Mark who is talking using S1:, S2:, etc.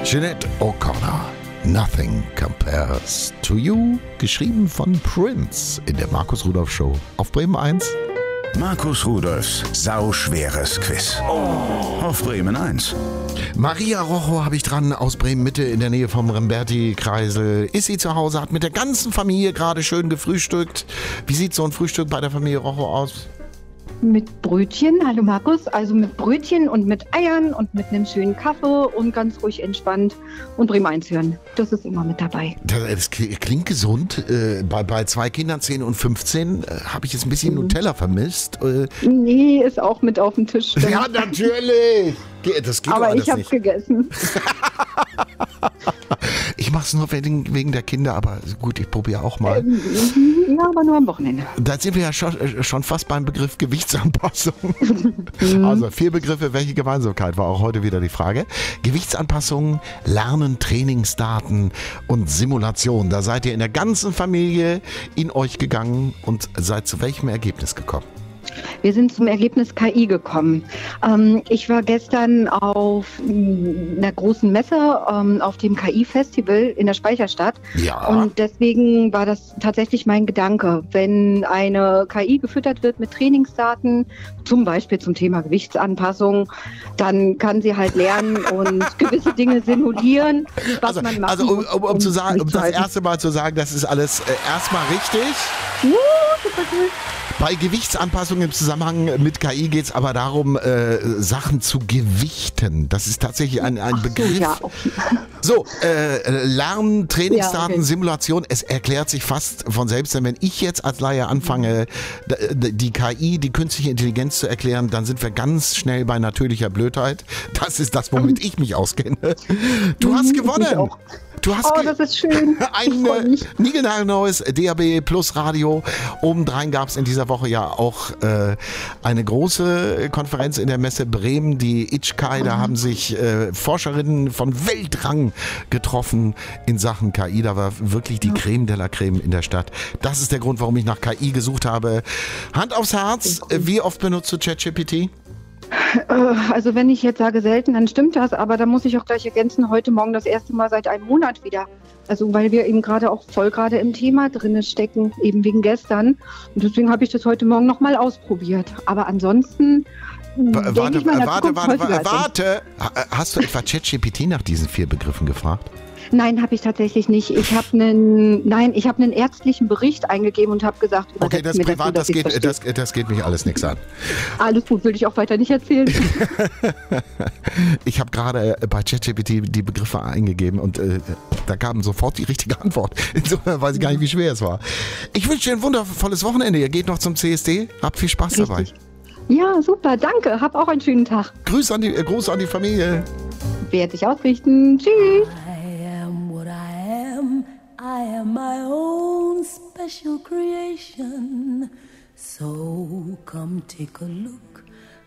S1: Sinead O'Connor, Nothing Compares to You, geschrieben von Prince in der Markus Rudolph Show auf Bremen 1.
S2: Markus Rudolphs sauschweres Quiz. Auf Bremen 1.
S1: Maria Rojo habe ich dran aus Bremen-Mitte in der Nähe vom Remberti-Kreisel. Ist sie zu Hause, hat mit der ganzen Familie gerade schön gefrühstückt. Wie sieht so ein Frühstück bei der Familie Rojo aus?
S3: Mit Brötchen, hallo Markus, also mit Brötchen und mit Eiern und mit einem schönen Kaffee und ganz ruhig entspannt und Bremen 1 hören. Das ist immer mit dabei.
S1: Das klingt gesund. Bei 2 Kindern, 10 und 15, habe ich jetzt ein bisschen Nutella vermisst.
S3: Nee, ist auch mit auf dem Tisch.
S1: Ja, natürlich. Das geht
S3: aber
S1: doch alles
S3: ich habe
S1: nicht.
S3: gegessen.
S1: Ich mache es nur wegen der Kinder, aber gut, ich probiere auch mal.
S3: Ja, aber nur am Wochenende.
S1: Da sind wir ja schon fast beim Begriff Gewichtsanpassung. Also 4 Begriffe, welche Gemeinsamkeit war auch heute wieder die Frage. Gewichtsanpassung, Lernen, Trainingsdaten und Simulation. Da seid ihr in der ganzen Familie in euch gegangen und seid zu welchem Ergebnis gekommen?
S3: Wir sind zum Ergebnis KI gekommen. Ich war gestern auf einer großen Messe, auf dem KI-Festival in der Speicherstadt.
S1: Ja.
S3: Und deswegen war das tatsächlich mein Gedanke. Wenn eine KI gefüttert wird mit Trainingsdaten, zum Beispiel zum Thema Gewichtsanpassung, dann kann sie halt lernen und gewisse Dinge simulieren, was man machen muss.
S1: Um das erste Mal zu sagen, das ist alles erstmal richtig.
S3: Super cool.
S1: Bei Gewichtsanpassung im Zusammenhang mit KI geht es aber darum, Sachen zu gewichten. Das ist tatsächlich ein Begriff.
S3: Ja, okay.
S1: So, Lernen, Trainingsdaten,
S3: Ja, okay.
S1: Simulation, es erklärt sich fast von selbst. Denn wenn ich jetzt als Laie anfange, die KI, die künstliche Intelligenz zu erklären, dann sind wir ganz schnell bei natürlicher Blödheit. Das ist das, womit ich mich auskenne. Du hast gewonnen.
S3: Ich auch.
S1: Du hast
S3: Das ist schön.
S1: ein niegelnagelneues DAB Plus Radio. Obendrein gab es in dieser Woche ja auch eine große Konferenz in der Messe Bremen, die ITCHKI. Da haben sich Forscherinnen von Weltrang getroffen in Sachen KI. Da war wirklich die Creme de la Creme in der Stadt. Das ist der Grund, warum ich nach KI gesucht habe. Hand aufs Herz, wie oft benutzt du ChatGPT?
S3: Also wenn ich jetzt sage selten, dann stimmt das, aber da muss ich auch gleich ergänzen, heute Morgen das erste Mal seit einem Monat wieder. Also weil wir eben gerade im Thema drin stecken, eben wegen gestern. Und deswegen habe ich das heute Morgen nochmal ausprobiert. Aber ansonsten
S1: Warte. Hast du etwa ChatGPT nach diesen 4 Begriffen gefragt?
S3: Nein, habe ich tatsächlich nicht. Ich habe einen ärztlichen Bericht eingegeben und habe gesagt,
S1: okay, das ist privat, das geht mich alles nichts an.
S3: Alles gut, will ich auch weiter nicht erzählen.
S1: Ich habe gerade bei ChatGPT die Begriffe eingegeben und da kam sofort die richtige Antwort. Insofern weiß ich gar nicht, wie schwer es war. Ich wünsche dir ein wundervolles Wochenende. Ihr geht noch zum CSD. Habt viel Spaß dabei.
S3: Ja, super, danke. Hab auch einen schönen Tag.
S1: Gruß an die Familie.
S3: Werde ich ausrichten. Tschüss.
S4: I am my own special creation. So come take a look